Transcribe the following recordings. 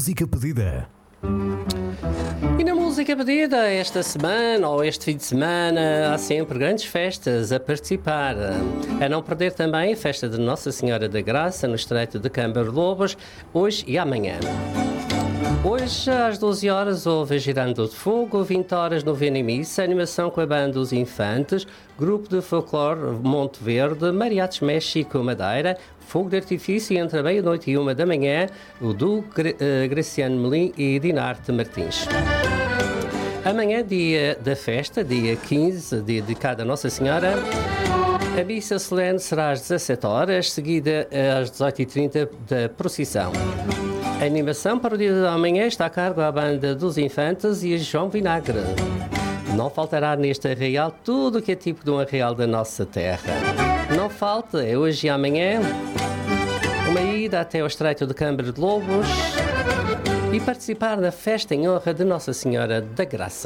Música Pedida. E na Música Pedida, esta semana ou este fim de semana, há sempre grandes festas a participar. A não perder também a festa de Nossa Senhora da Graça, no Estreito de Câmara de Lobos, hoje e amanhã. Hoje, às 12 horas, houve Girando de Fogo, 20 horas novena e missa, animação com a banda Os Infantes, grupo de folclore Monte Verde, Mariates México Madeira, fogo de artifício entre a meia-noite e 1 da manhã, o duo Graciano Melim e Dinarte Martins. Amanhã, dia da festa, dia 15, dia dedicado a Nossa Senhora, a missa solene será às 17 horas, seguida às 18h30 da procissão. A animação para o dia de amanhã está a cargo da banda dos Infantes e a João Vinagre. Não faltará neste arraial tudo o que é tipo de um arraial da nossa terra. Não falta, é hoje e amanhã, uma ida até ao Estreito de Câmara de Lobos e participar da festa em honra de Nossa Senhora da Graça.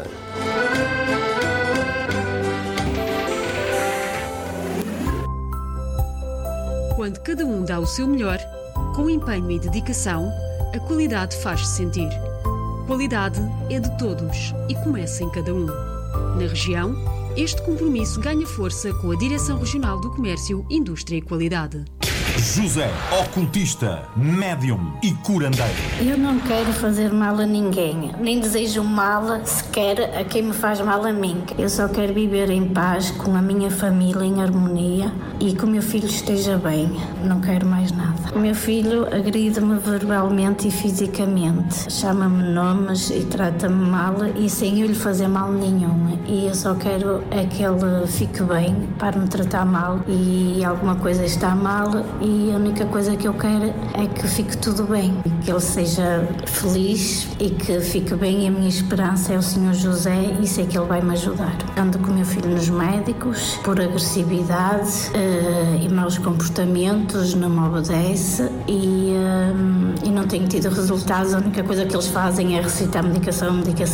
Quando cada um dá o seu melhor, com empenho e dedicação, a qualidade faz-se sentir. Qualidade é de todos e começa em cada um. Na região, este compromisso ganha força com a Direção Regional do Comércio, Indústria e Qualidade. José, ocultista, médium e curandeiro. Eu não quero fazer mal a ninguém, nem desejo mal sequer a quem me faz mal a mim. Eu só quero viver em paz com a minha família, em harmonia, e que o meu filho esteja bem. Não quero mais nada. O meu filho agride-me verbalmente e fisicamente. Chama-me nomes e trata-me mal e sem eu lhe fazer mal nenhum. E eu só quero é que ele fique bem para me tratar mal e alguma coisa está mal. E a única coisa que eu quero é que fique tudo bem, que ele seja feliz e que fique bem. E a minha esperança é o Senhor José e sei que ele vai me ajudar. Ando com o meu filho nos médicos por agressividade e maus comportamentos, não me obedece e não tenho tido resultados. A única coisa que eles fazem é recitar medicação.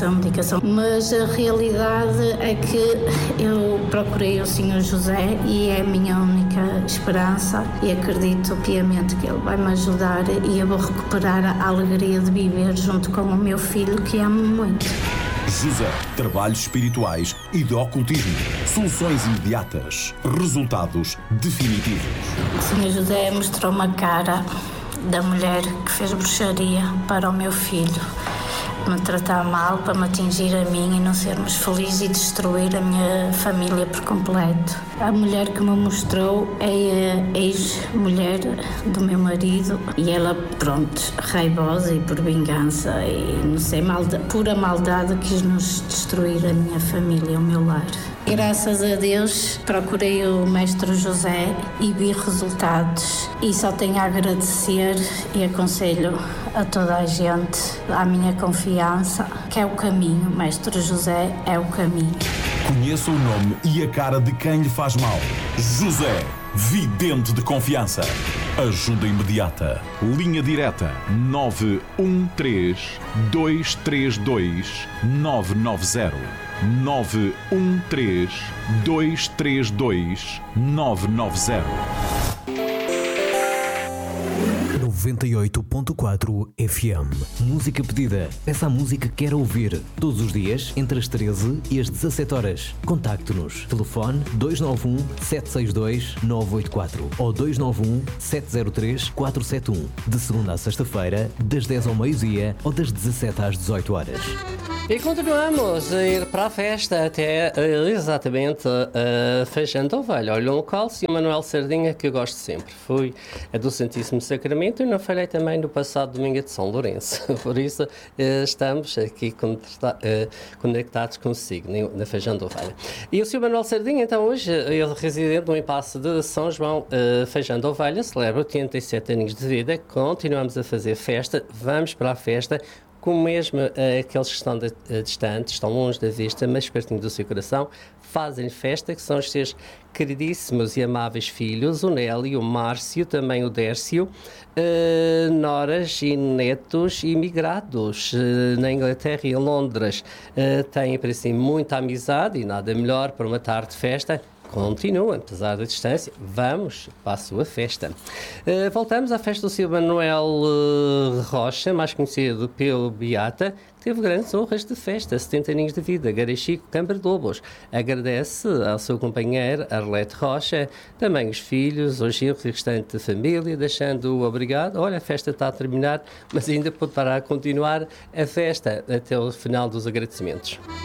Mas a realidade é que eu procurei o Senhor José e é a minha única esperança e acredito piamente que ele vai me ajudar e eu vou recuperar a alegria de viver junto com o meu filho que amo muito. José, trabalhos espirituais e de ocultismo. Soluções imediatas. Resultados definitivos. O Senhor José mostrou-me a cara da mulher que fez bruxaria para o meu filho, me tratar mal, para me atingir a mim e não sermos felizes e destruir a minha família por completo. A mulher que me mostrou é a ex-mulher do meu marido e ela, pronto, raivosa e por vingança e não sei, pura maldade, quis nos destruir a minha família, o meu lar. Graças a Deus procurei o Mestre José e vi resultados e só tenho a agradecer e aconselho a toda a gente, à minha confiança, que é o caminho. Mestre José é o caminho. Conheça o nome e a cara de quem lhe faz mal. José, vidente de confiança. Ajuda imediata. Linha direta 913 232 990. 913 232 990. 98.4 FM. Música Pedida. Peça a música que quer ouvir. Todos os dias, entre as 13 e as 17 horas. Contacte-nos. Telefone 291 762 984 ou 291 703 471. De segunda a sexta-feira, das 10 ao meio-dia ou das 17 às 18 horas. E continuamos a ir para a festa até exatamente a Feijão de Ovelha. Olha, um local, Sr. Manuel Sardinha, que eu gosto sempre. Fui a do Santíssimo Sacramento e não falhei também no passado domingo de São Lourenço. Por isso, estamos aqui conectados consigo na Feijão de Ovelha. E o Sr. Manuel Sardinha, então, hoje, ele residente no impasse de São João, Feijão de Ovelha, celebra 87 anos de vida. Continuamos a fazer festa, vamos para a festa. Como mesmo aqueles que estão distantes, estão longe da vista, mas pertinho do seu coração, fazem festa, que são os seus queridíssimos e amáveis filhos, o Nélio, o Márcio, também o Dércio, noras e netos imigrados na Inglaterra e em Londres. Têm para si muita amizade e nada melhor para uma tarde de festa. Continua, apesar da distância, vamos para a sua festa. Voltamos à festa do Sr. Manuel Rocha, mais conhecido pelo Beata, que teve grandes honras de festa, 70 aninhos de vida, Garachico, Câmara de Lobos. Agradece ao seu companheiro Arlete Rocha, também os filhos, os genros e o restante de família, deixando-o obrigado. Olha, a festa está a terminar, mas ainda poderá continuar a festa até o final dos agradecimentos.